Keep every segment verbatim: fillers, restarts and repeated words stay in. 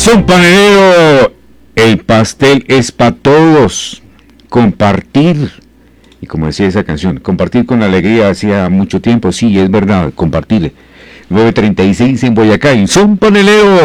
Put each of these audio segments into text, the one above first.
Son panadero, el pastel es para todos. Compartir, y como decía esa canción, compartir con alegría hacía mucho tiempo, sí, es verdad, compartir. nueve treinta y seis en Boyacá, y son panelero.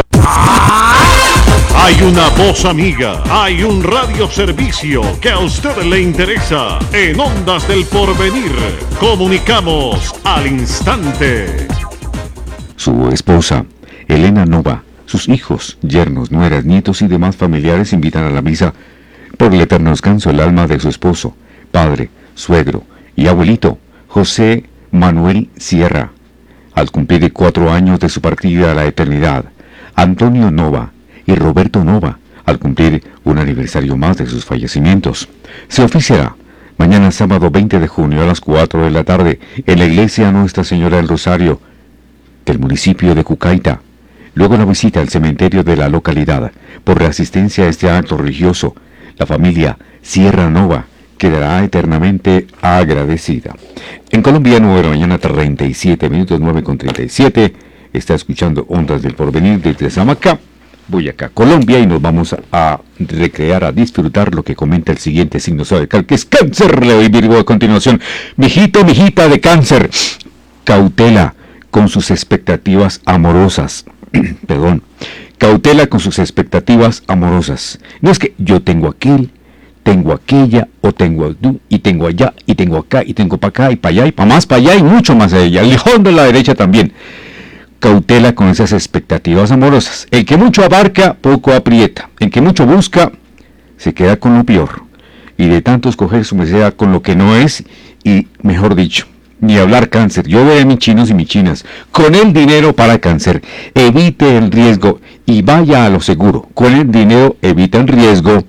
Hay una voz amiga, hay un radioservicio que a usted le interesa. En Ondas del Porvenir, comunicamos al instante. Su esposa, Elena Nova, sus hijos, yernos, nueras, nietos y demás familiares invitan a la misa por el eterno descanso el alma de su esposo, padre, suegro y abuelito, José Manuel Sierra, al cumplir cuatro años de su partida a la eternidad, Antonio Nova y Roberto Nova, al cumplir un aniversario más de sus fallecimientos. Se oficiará mañana sábado veinte de junio a las cuatro de la tarde en la iglesia Nuestra Señora del Rosario del municipio de Cucaita. Luego la visita al cementerio de la localidad. Por reasistencia a este acto religioso, la familia Sierra Nova quedará eternamente agradecida. En Colombia, nueve de la mañana, treinta y siete minutos, nueve con treinta y siete. Está escuchando Ondas del Porvenir desde Zamacá, Boyacá, Colombia, y nos vamos a, a recrear, a disfrutar lo que comenta el siguiente signo zodiacal, que es Cáncer. Le doy Virgo a continuación. Mijito, mijita de Cáncer, cautela con sus expectativas amorosas. Perdón, cautela con sus expectativas amorosas. No es que yo tengo aquel, tengo aquella, o tengo tú, y tengo allá, y tengo acá, y tengo para acá, y para allá, y para más, para allá, y mucho más allá. El lijón de la derecha también. Cautela con esas expectativas amorosas. El que mucho abarca, poco aprieta. El que mucho busca, se queda con lo peor. Y de tanto escoger su merced con lo que no es, y mejor dicho, ni hablar Cáncer. Yo veré mis chinos y mis chinas. Con el dinero para Cáncer, evite el riesgo y vaya a lo seguro. Con el dinero evita el riesgo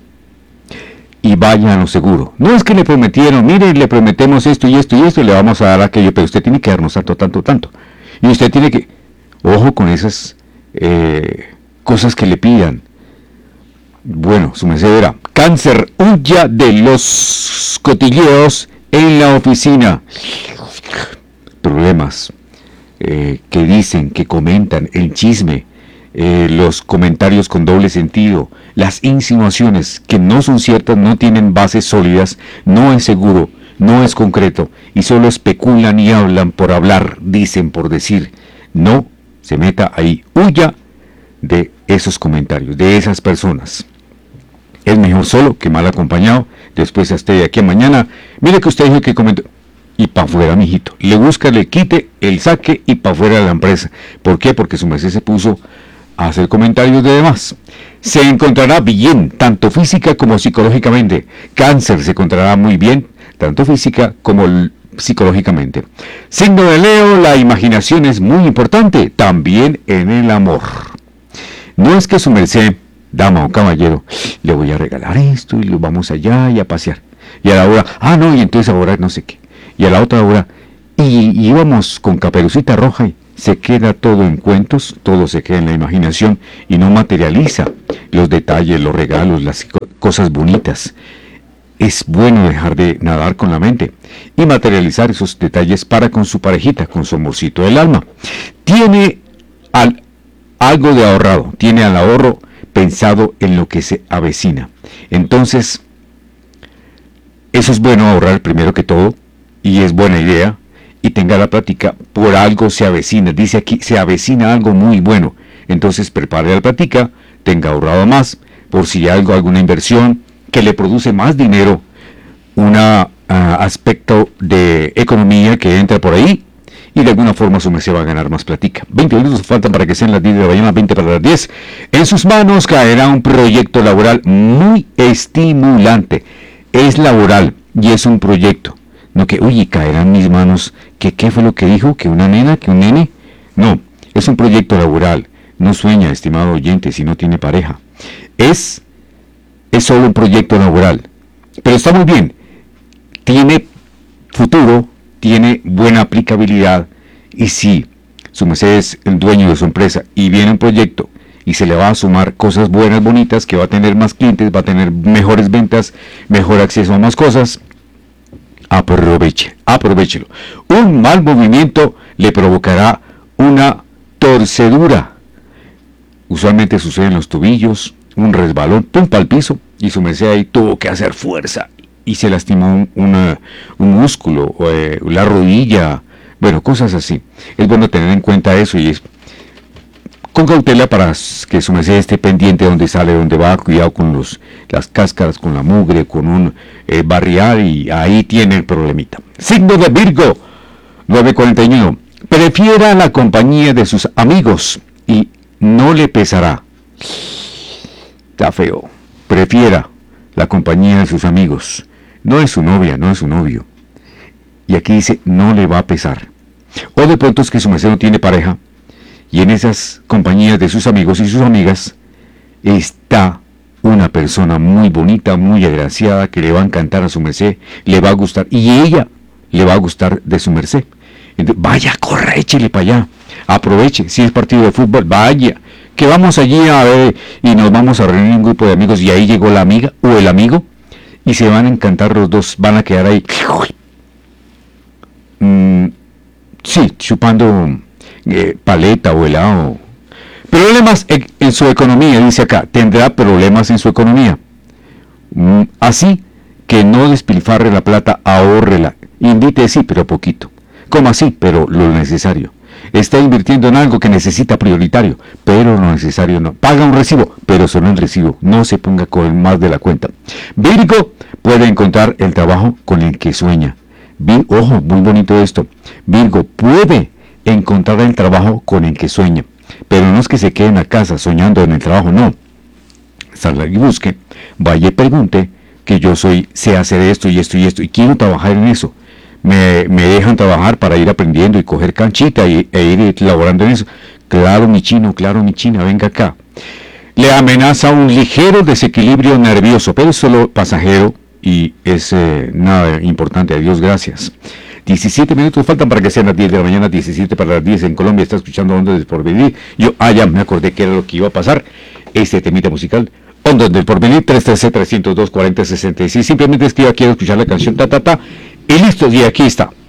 y vaya a lo seguro. No es que le prometieron, mire, le prometemos esto y esto y esto y le vamos a dar aquello, pero usted tiene que darnos tanto, tanto, tanto. Y usted tiene que, ojo con esas eh, cosas que le pidan. Bueno, su merced verá. Cáncer, huya de los cotilleos en la oficina. Problemas eh, que dicen, que comentan, el chisme, eh, los comentarios con doble sentido, las insinuaciones que no son ciertas, no tienen bases sólidas, no es seguro, no es concreto, y solo especulan y hablan por hablar, dicen por decir. No se meta ahí, huya de esos comentarios, de esas personas. Es mejor solo que mal acompañado. Después hasta de aquí a mañana, mire que usted dijo que comentó, y para afuera, mijito. Le busca, le quite, el saque y para afuera de la empresa. ¿Por qué? Porque su merced se puso a hacer comentarios de demás. Se encontrará bien, tanto física como psicológicamente. Cáncer se encontrará muy bien, tanto física como psicológicamente. Signo de Leo, la imaginación es muy importante, también en el amor. No es que su merced, dama o caballero, le voy a regalar esto y lo vamos allá y a pasear. Y a la hora, ah no, y entonces ahora no sé qué. Y a la otra hora, y íbamos con Caperucita Roja y se queda todo en cuentos, todo se queda en la imaginación y no materializa los detalles, los regalos, las cosas bonitas. Es bueno dejar de nadar con la mente y materializar esos detalles para con su parejita, con su amorcito del alma. Tiene al, algo de ahorrado, tiene al ahorro pensado en lo que se avecina. Entonces, eso es bueno ahorrar primero que todo, y es buena idea, y tenga la plática, por algo se avecina, dice aquí, se avecina algo muy bueno. Entonces prepare la plática, tenga ahorrado más, por si hay algo, alguna inversión que le produce más dinero, un uh, aspecto de economía que entra por ahí, y de alguna forma su merced va a ganar más plática. veinte minutos faltan para que sean las diez de la mañana, veinte para las diez. En sus manos caerá un proyecto laboral muy estimulante. Es laboral y es un proyecto. No que, uy, caerá en mis manos, que qué fue lo que dijo, que una nena, que un nene. No, es un proyecto laboral. No sueña, estimado oyente, si no tiene pareja. Es, es solo un proyecto laboral. Pero está muy bien. Tiene futuro, tiene buena aplicabilidad. Y si su merced es el dueño de su empresa y viene un proyecto y se le va a sumar cosas buenas, bonitas, que va a tener más clientes, va a tener mejores ventas, mejor acceso a más cosas, aproveche, aprovechelo. Un mal movimiento le provocará una torcedura. usualmente sucede en los tobillos, un resbalón, pum, al piso, y su merced ahí tuvo que hacer fuerza y se lastimó un, una, un músculo, eh, la rodilla, bueno, cosas así. Es bueno tener en cuenta eso y es con cautela para que su merced esté pendiente de dónde sale, de dónde va, cuidado con los, las cáscaras, con la mugre, con un eh, barrial, y ahí tiene el problemita. Signo de Virgo, nueve cuarenta y uno. Prefiera la compañía de sus amigos y no le pesará. Está feo. Prefiera la compañía de sus amigos. No es su novia, no es su novio. Y aquí dice, no le va a pesar. O de pronto es que su merced no tiene pareja, y en esas compañías de sus amigos y sus amigas está una persona muy bonita, muy agraciada, que le va a encantar a su merced, le va a gustar, y ella le va a gustar de su merced. Entonces, vaya, corre, échele para allá, aproveche, si es partido de fútbol, vaya, que vamos allí a ver, y nos vamos a reunir un grupo de amigos, y ahí llegó la amiga o el amigo, y se van a encantar los dos, van a quedar ahí, mm, sí, chupando eh, paleta o helado. Problemas en, en su economía, dice acá, tendrá problemas en su economía. Mm, así que no despilfarre la plata, ahórrela, invite sí, pero poquito. Coma así, pero lo necesario. Está invirtiendo en algo que necesita prioritario, pero lo necesario no. Paga un recibo, pero solo el recibo. No se ponga con más de la cuenta. Virgo puede encontrar el trabajo con el que sueña. Vir, ojo, muy bonito esto. Virgo puede encontrar el trabajo con el que sueña. Pero no es que se quede en la casa soñando en el trabajo, no. Salga y busque, vaya y pregunte que yo soy, sé hacer esto y esto y esto, y quiero trabajar en eso. Me, me dejan trabajar para ir aprendiendo y coger canchita y, e ir laborando en eso. Claro, mi chino, claro, mi china, venga acá. Le amenaza un ligero desequilibrio nervioso, pero es solo pasajero y es eh, nada importante. Adiós, gracias. diecisiete minutos faltan para que sean las diez de la mañana, diecisiete para las diez en Colombia. Está escuchando Ondas del Porvenir. Yo, ah, ya me acordé que era lo que iba a pasar. Este temita musical, Ondas del Porvenir, tres uno tres, tres cero dos, cuatro cero seis seis. Simplemente escriba, quiero escuchar la canción, ta, ta, ta. Y listo, y aquí está.